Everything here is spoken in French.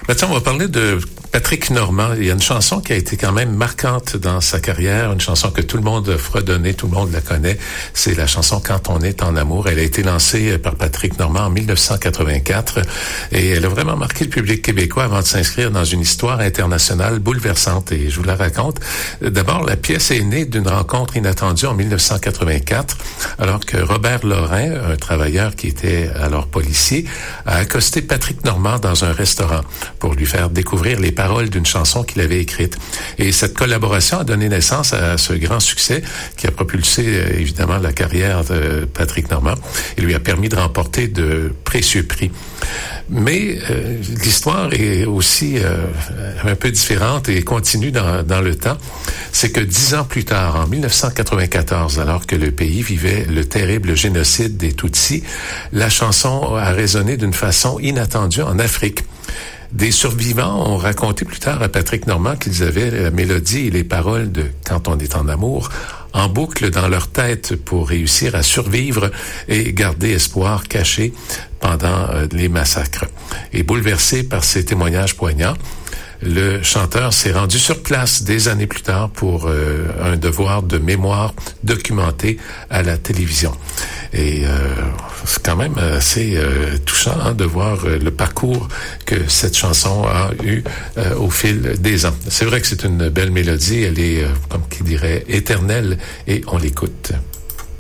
Maintenant, on va parler de Patrick Normand. Il y a une chanson qui a été quand même marquante dans sa carrière, une chanson que tout le monde a fredonné, tout le monde la connaît. C'est la chanson Quand on est en amour. Elle a été lancée par Patrick Normand en 1984 et elle a vraiment marqué le public québécois avant de s'inscrire dans une histoire internationale bouleversante. Et je vous la raconte. D'abord, la pièce est née d'une rencontre inattendue en 1984, alors que Robert Lorrain, un travailleur qui était alors policier, a accosté Patrick Normand dans un restaurant pour lui faire découvrir les paroles d'une chanson qu'il avait écrite. Et cette collaboration a donné naissance à ce grand succès qui a propulsé évidemment la carrière de Patrick Normand et lui a permis de remporter de précieux prix. Mais l'histoire est aussi un peu différente et continue dans le temps. C'est que 10 ans plus tard, en 1994, alors que le pays vivait le terrible génocide des Tutsis, la chanson a résonné d'une façon inattendue en Afrique. Des survivants ont raconté plus tard à Patrick Normand qu'ils avaient la mélodie et les paroles de « Quand on est en amour » en boucle dans leur tête pour réussir à survivre et garder espoir caché pendant les massacres. Et bouleversé par ces témoignages poignants, le chanteur s'est rendu sur place des années plus tard pour un devoir de mémoire documenté à la télévision. Et c'est quand même assez touchant de voir le parcours que cette chanson a eu au fil des ans. C'est vrai que c'est une belle mélodie, elle est, comme qui dirait, éternelle, et on l'écoute.